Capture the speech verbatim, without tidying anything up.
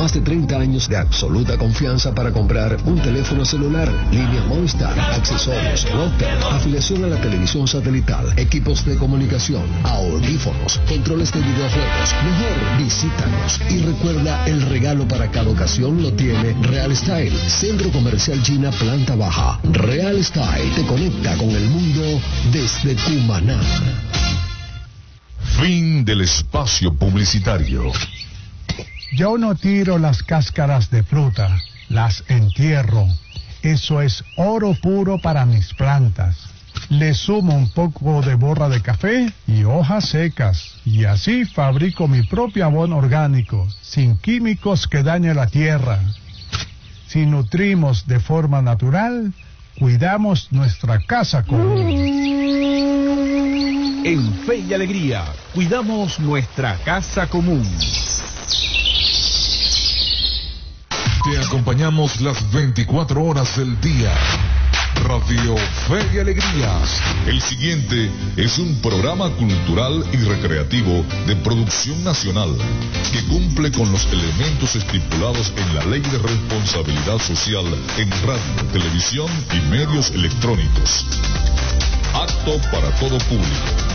Más de treinta años de absoluta confianza para comprar un teléfono celular, línea Movistar, accesorios, router, afiliación a la televisión satelital, equipos de comunicación, audífonos, controles de videojuegos. Mejor visítanos y recuerda, el regalo para cada ocasión lo tiene Real Style, Centro Comercial China, planta baja. Real Style te conecta con el mundo desde Cumaná. Fin del espacio publicitario. Yo no tiro las cáscaras de fruta, las entierro. Eso es oro puro para mis plantas. Le sumo un poco de borra de café y hojas secas, y así fabrico mi propio abono orgánico, sin químicos que dañen la tierra. Si nutrimos de forma natural, cuidamos nuestra casa común. En Fe y Alegría, cuidamos nuestra casa común. Te acompañamos las veinticuatro horas del día. Radio Fe y Alegría. El siguiente es un programa cultural y recreativo de producción nacional que cumple con los elementos estipulados en la Ley de Responsabilidad Social en radio, televisión y medios electrónicos. Apto para todo público.